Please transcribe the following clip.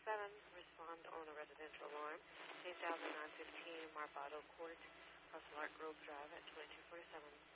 respond on a residential alarm. 8915 Marbado Court, across Lark Grove Drive at 2247.